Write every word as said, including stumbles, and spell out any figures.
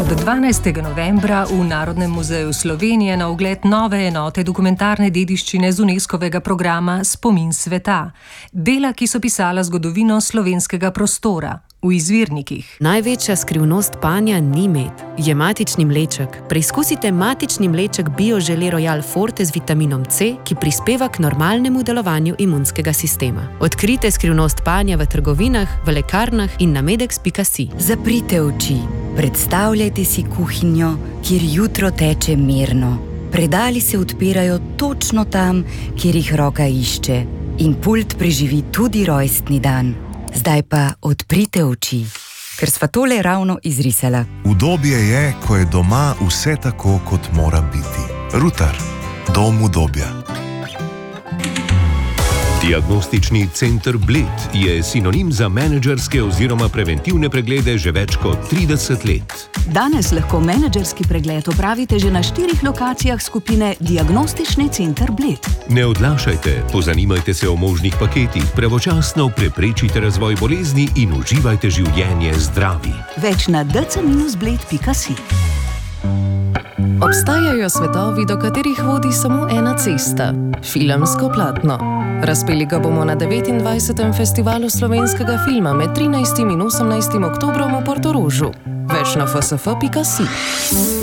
Od dvanajstega novembra v Narodnem muzeju Slovenije na ogled nove enote dokumentarne dediščine z UNESCO-vega programa Spomin sveta. Dela, ki so pisala zgodovino slovenskega prostora. V izvirnikih. Največja skrivnost panja ni med, je matični mleček. Preizkusite matični mleček BioGelé Royal Forte z vitaminom C, ki prispeva k normalnemu delovanju imunskega sistema. Odkrite skrivnost panja v trgovinah, v lekarnah in na medex pika si. Zaprite oči. Predstavljajte si kuhinjo, kjer jutro teče mirno. Predali se odpirajo točno tam, kjer jih roka išče. In pult preživi tudi rojstni dan. Zdaj pa odprite oči, ker sva tole ravno izrisala. Udobje je, ko je doma vse tako, kot mora biti. Rutar. Dom udobja. Diagnostični center Bled je sinonim za menedžerske oziroma preventivne preglede že več kot trideset let. Danes lahko menedžerski pregled opravite že na štirih lokacijah skupine Diagnostični center Bled. Ne odlašajte, pozanimajte se o možnih paketih, pravočasno preprečite razvoj bolezni in uživajte življenje zdravi. Več na d c minus bled pika si. Obstajajo svetovi, do katerih vodi samo ena cesta. Filmsko platno. Razpeli ga bomo na devetindvajsetem festivalu slovenskega filma med trinajstim in osemnajstim oktobrom v Portorožu. Več na f s f pika si.